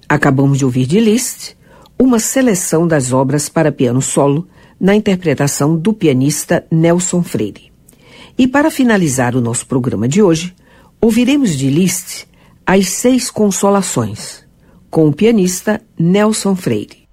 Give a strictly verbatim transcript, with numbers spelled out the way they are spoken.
Acabamos de ouvir de Liszt uma seleção das obras para piano solo na interpretação do pianista Nelson Freire. E para finalizar o nosso programa de hoje, ouviremos de Liszt As Seis Consolações, com o pianista Nelson Freire.